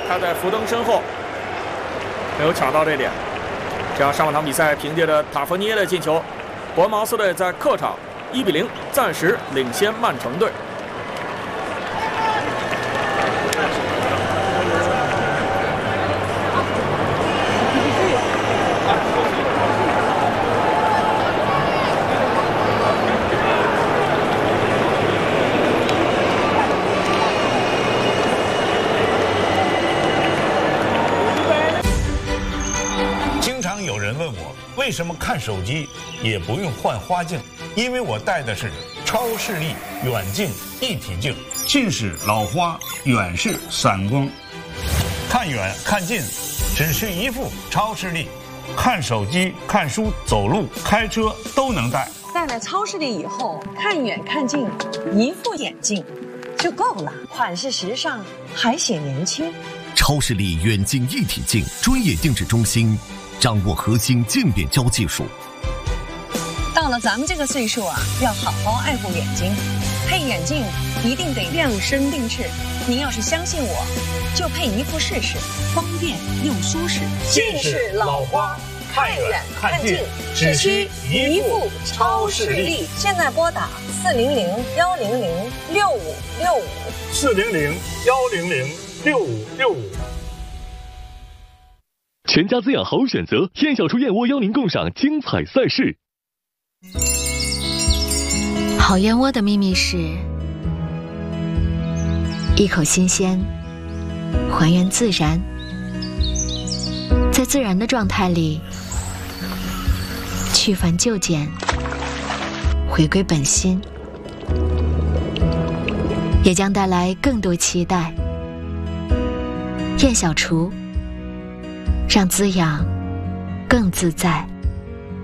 他在福登身后，没有抢到这点。这样上半场比赛凭借着塔弗涅的进球，伯恩茅斯队在客场1-0暂时领先曼城队。 为什么看手机也不用换花镜？因为我戴的是超视力远近一体镜，近视老花，远视散光，看远看近只需一副超视力，看手机、看书、走路、开车都能戴。 戴了超视力以后，看远看近，一副眼镜就够了，款式时尚，还显年轻。 超视力远近一体镜专业定制中心。掌握核心渐变焦技术。 到了咱们这个岁数啊，要好好爱护眼睛，配眼镜一定得量身定制。您要是相信我，就配一副试试，方便又舒适。 近视老花，看远看近，只需一副超视力。 现在拨打 400-100-6565，400-100-6565。 全家滋养好选择，燕小厨燕窝邀您共赏精彩赛事。 好燕窝的秘密是一口新鲜，还原自然，在自然的状态里去繁就简，回归本心，也将带来更多期待。燕小厨，让滋养更自在。